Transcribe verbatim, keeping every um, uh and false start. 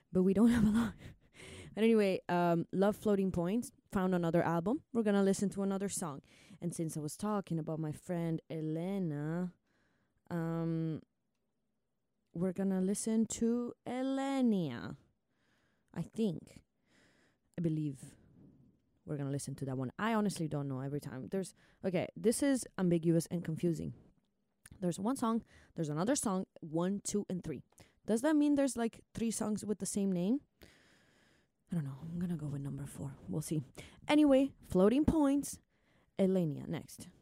but we don't have a lot. But anyway, um, Love Floating Points found another album. We're gonna listen to another song. And since I was talking about my friend Elena, um, we're gonna listen to Elenia. I think, I believe we're gonna listen to that one. I honestly don't know every time. There's okay, this is ambiguous and confusing. There's one song, there's another song, one, two, and three. Does that mean there's like three songs with the same name? I don't know. I'm gonna go with number four. We'll see. Anyway, Floating Points, Elenia next.